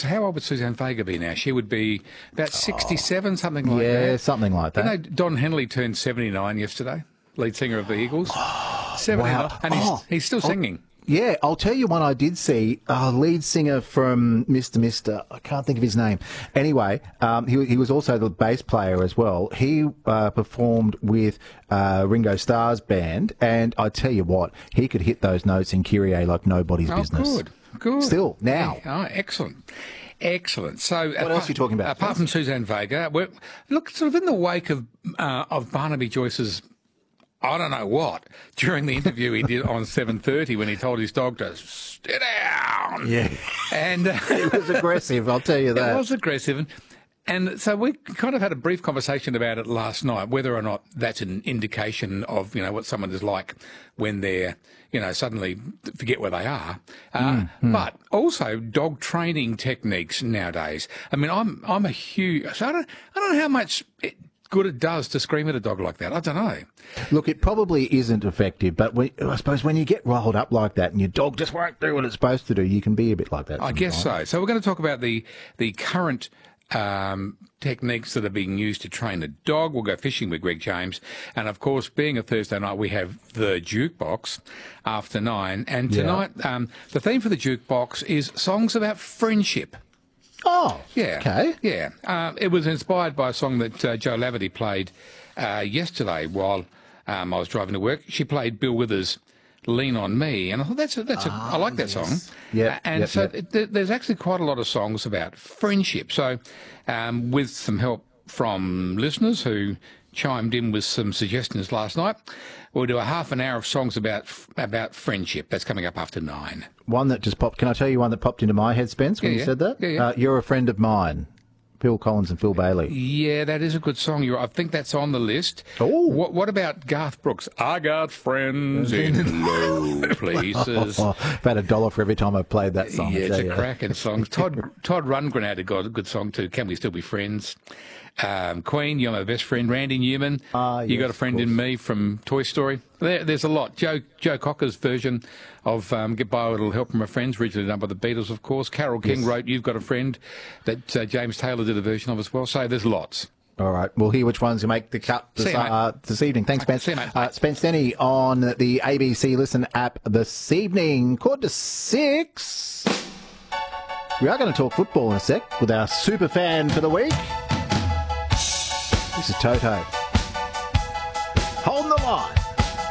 how old would Suzanne Vega be now? She would be about 67, something like that. Yeah, something like that. You know, Don Henley turned 79 yesterday, lead singer of the Eagles. 79, wow. and he's still singing. Yeah, I'll tell you one I did see. Lead singer from Mr. I can't think of his name. Anyway, he was also the bass player as well. He performed with Ringo Starr's band, and I tell you what, he could hit those notes in Kyrie like nobody's business. Good. Still, now. Yeah, excellent. Excellent. So, what else are you talking about? Apart from Suzanne Vega, look, sort of in the wake of Barnaby Joyce's, I don't know what, during the interview he did on 7:30 when he told his dog to sit down. Yeah. And it was aggressive, I'll tell you that. It was aggressive. And so we kind of had a brief conversation about it last night, whether or not that's an indication of, what someone is like when they're, suddenly forget where they are. But also dog training techniques nowadays. I mean, I'm a huge, so I don't know how much good it does to scream at a dog like that. I don't know. Look, it probably isn't effective, but I suppose when you get rolled up like that and your dog just won't do what it's supposed to do, you can be a bit like that sometimes. I guess so. So we're going to talk about the current techniques that are being used to train a dog. We'll go fishing with Greg James. And, of course, being a Thursday night, we have the Jukebox after 9. And tonight, the theme for the Jukebox is songs about friendship. Oh, yeah. Okay. Yeah. It was inspired by a song that Joe Laverty played yesterday while I was driving to work. She played Bill Withers' Lean on Me, and I thought I like that song. Yeah. There's actually quite a lot of songs about friendship. So, with some help from listeners who chimed in with some suggestions last night, we'll do a half an hour of songs about friendship. That's coming up after 9. One that just popped. Can I tell you one that popped into my head, Spence, when you said that? Yeah. You're a Friend of Mine. Phil Collins and Phil Bailey. Yeah, that is a good song. I think that's on the list. Oh. What about Garth Brooks? I got friends in low places. I've had $1 for every time I've played that song. Yeah, it's a cracking song. Todd Rundgren had got a good song too. Can We Still Be Friends? Queen, You're My Best Friend. Randy Newman, You Got a Friend in Me from Toy Story. There's a lot. Joe Cocker's version of Goodbye with a Little Help from My Friends, originally done by the Beatles, of course. Carole King wrote You've Got a Friend, that James Taylor did a version of as well. So there's lots. All right. We'll hear which ones make the cut this evening. Thanks, Spence. See you, mate. Spence Denny on the ABC Listen app this evening. 5:45. We are going to talk football in a sec with our super fan for the week. This is Toto. Hold the line.